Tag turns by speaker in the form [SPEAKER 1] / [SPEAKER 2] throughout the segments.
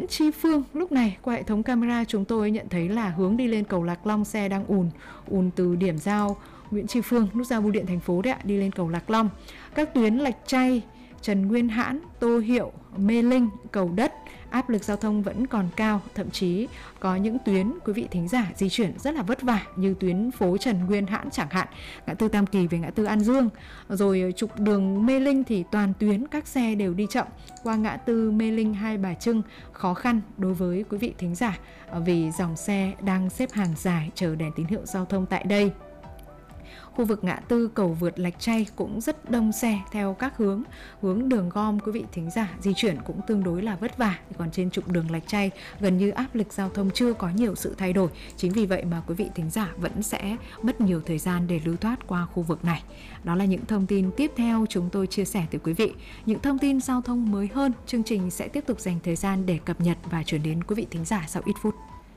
[SPEAKER 1] Nguyễn Tri Phương, lúc này qua hệ thống camera chúng tôi nhận thấy là hướng đi lên cầu Lạc Long xe đang ùn từ điểm giao Nguyễn Tri Phương, nút giao bưu điện thành phố đấy ạ, đi lên cầu Lạc Long. Các tuyến Lạch Tray, Trần Nguyên Hãn, Tô Hiệu, Mê Linh, Cầu Đất, áp lực giao thông vẫn còn cao, thậm chí có những tuyến quý vị thính giả di chuyển rất là vất vả như tuyến phố Trần Nguyên Hãn chẳng hạn, ngã tư Tam Kỳ về ngã tư An Dương. Rồi trục đường Mê Linh thì toàn tuyến các xe đều đi chậm, qua ngã tư Mê Linh Hai Bà Trưng khó khăn đối với quý vị thính giả vì dòng xe đang xếp hàng dài chờ đèn tín hiệu giao thông tại đây. Khu vực ngã tư cầu vượt Lạch Tray cũng rất đông xe theo các hướng đường gom, quý vị thính giả di chuyển cũng tương đối là vất vả. Còn trên trục đường Lạch Tray gần như áp lực giao thông chưa có nhiều sự thay đổi. Chính vì vậy mà quý vị thính giả vẫn sẽ mất nhiều thời gian để lưu thoát qua khu vực này. Đó là những thông tin tiếp theo chúng tôi chia sẻ tới quý vị. Những thông tin giao thông mới hơn, chương trình sẽ tiếp tục dành thời gian để cập nhật và chuyển đến quý vị thính giả sau ít phút.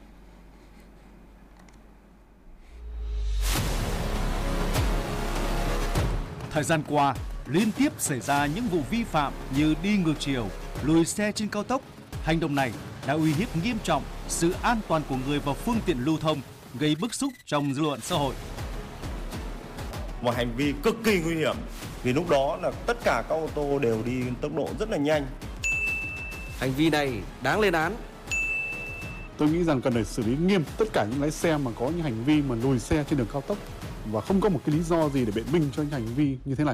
[SPEAKER 2] Thời gian qua, liên tiếp xảy ra những vụ vi phạm như đi ngược chiều, lùi xe trên cao tốc. Hành động này đã uy hiếp nghiêm trọng sự an toàn của người và phương tiện lưu thông, gây bức xúc trong dư luận xã hội.
[SPEAKER 3] Một hành vi cực kỳ nguy hiểm vì lúc đó là tất cả các ô tô đều đi tốc độ rất là nhanh.
[SPEAKER 4] Hành vi này đáng lên án.
[SPEAKER 5] Tôi nghĩ rằng cần phải xử lý nghiêm tất cả những lái xe mà có những hành vi mà lùi xe trên đường cao tốc và không có một cái lý do gì để biện minh cho những hành vi như thế này.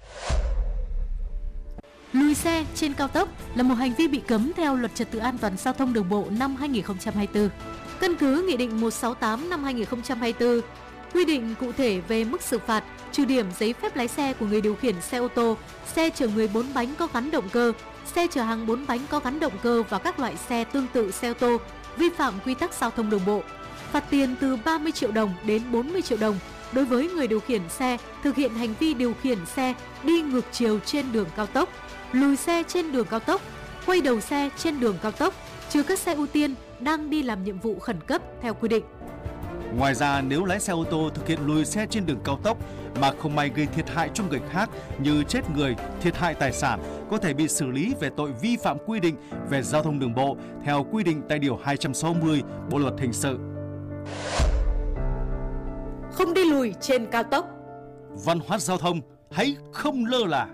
[SPEAKER 6] Lùi xe trên cao tốc là một hành vi bị cấm theo Luật Trật tự An toàn giao thông đường bộ năm 2024. Căn cứ Nghị định 168 năm 2024 quy định cụ thể về mức xử phạt, trừ điểm giấy phép lái xe của người điều khiển xe ô tô, xe chở người 4 bánh có gắn động cơ, xe chở hàng 4 bánh có gắn động cơ và các loại xe tương tự xe ô tô vi phạm quy tắc giao thông đường bộ. Phạt tiền từ 30 triệu đồng đến 40 triệu đồng đối với người điều khiển xe thực hiện hành vi điều khiển xe đi ngược chiều trên đường cao tốc, lùi xe trên đường cao tốc, quay đầu xe trên đường cao tốc, trừ các xe ưu tiên đang đi làm nhiệm vụ khẩn cấp theo quy định.
[SPEAKER 2] Ngoài ra, nếu lái xe ô tô thực hiện lùi xe trên đường cao tốc mà không may gây thiệt hại cho người khác như chết người, thiệt hại tài sản, có thể bị xử lý về tội vi phạm quy định về giao thông đường bộ theo quy định tại điều 260 Bộ luật hình sự.
[SPEAKER 6] Không đi lùi trên cao tốc.
[SPEAKER 2] Văn hóa giao thông hãy không lơ là.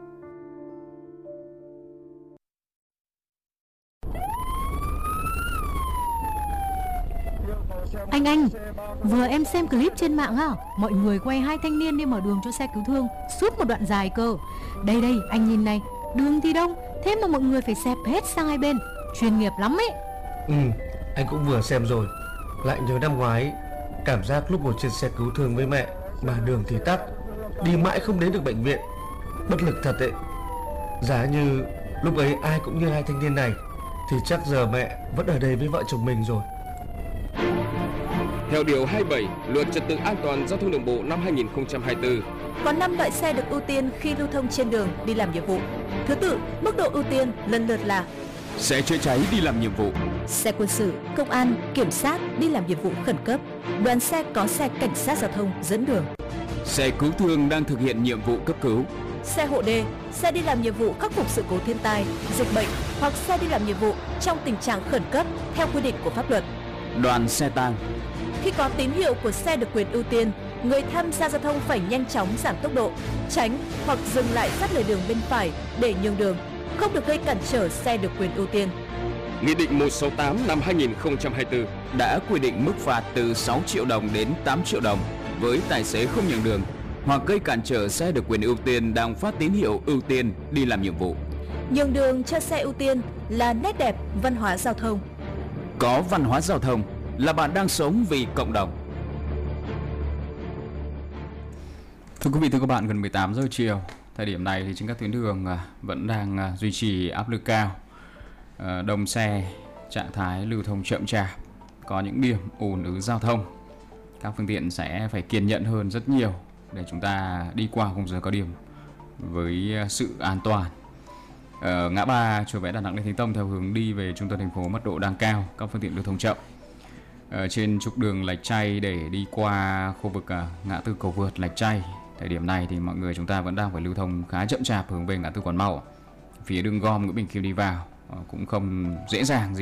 [SPEAKER 6] Anh, vừa em xem clip trên mạng á, mọi người quay hai thanh niên đi mở đường cho xe cứu thương suốt một đoạn dài cơ. Đây, anh nhìn này, đường thì đông, thế mà mọi người phải xẹp hết sang hai bên, chuyên nghiệp lắm ấy.
[SPEAKER 4] Anh cũng vừa xem rồi, lại nhớ năm ngoái, cảm giác lúc ngồi trên xe cứu thương với mẹ mà đường thì tắc, đi mãi không đến được bệnh viện, bất lực thật đấy. Giá như lúc ấy ai cũng như hai thanh niên này thì chắc giờ mẹ vẫn ở đây với vợ chồng mình rồi.
[SPEAKER 7] Theo điều 27 Luật Trật tự An toàn giao thông đường bộ năm 2024,
[SPEAKER 8] có 5 loại xe được ưu tiên khi lưu thông trên đường đi làm nhiệm vụ. Thứ tự, mức độ ưu tiên lần lượt là:
[SPEAKER 7] xe chữa cháy đi làm nhiệm vụ,
[SPEAKER 8] xe quân sự, công an, kiểm sát đi làm nhiệm vụ khẩn cấp, đoàn xe có xe cảnh sát giao thông dẫn đường,
[SPEAKER 7] xe cứu thương đang thực hiện nhiệm vụ cấp cứu,
[SPEAKER 8] xe hộ đê, xe đi làm nhiệm vụ khắc phục sự cố thiên tai, dịch bệnh hoặc xe đi làm nhiệm vụ trong tình trạng khẩn cấp theo quy định của pháp luật,
[SPEAKER 7] đoàn xe tang.
[SPEAKER 8] Khi có tín hiệu của xe được quyền ưu tiên, người tham gia giao thông phải nhanh chóng giảm tốc độ, tránh hoặc dừng lại sát lề đường bên phải để nhường đường, không được gây cản trở xe được quyền ưu tiên.
[SPEAKER 7] Nghị định 168 năm 2024
[SPEAKER 9] đã quy định mức phạt từ 6 triệu đồng đến 8 triệu đồng với tài xế không nhường đường hoặc gây cản trở xe được quyền ưu tiên đang phát tín hiệu ưu tiên đi làm nhiệm vụ.
[SPEAKER 8] Nhường đường cho xe ưu tiên là nét đẹp văn hóa giao thông.
[SPEAKER 9] Có văn hóa giao thông là bạn đang sống vì cộng đồng.
[SPEAKER 10] Thưa quý vị, thưa các bạn, gần 18 giờ chiều, thời điểm này thì trên các tuyến đường vẫn đang duy trì áp lực cao, đông xe, trạng thái lưu thông chậm chạp, có những điểm ùn ứ giao thông. Các phương tiện sẽ phải kiên nhẫn hơn rất nhiều để chúng ta đi qua khung giờ cao điểm với sự an toàn. Ngã ba Chùa Vẽ Đà Nẵng đến Thánh Tông theo hướng đi về trung tâm thành phố mật độ đang cao, các phương tiện lưu thông chậm. Trên trục đường Lạch Tray để đi qua khu vực ngã tư cầu vượt Lạch Tray, thời điểm này thì mọi người chúng ta vẫn đang phải lưu thông khá chậm chạp hướng về ngã tư Quán Mậu. Phía đường gom Nguyễn Bình Khiêm đi vào cũng không dễ dàng gì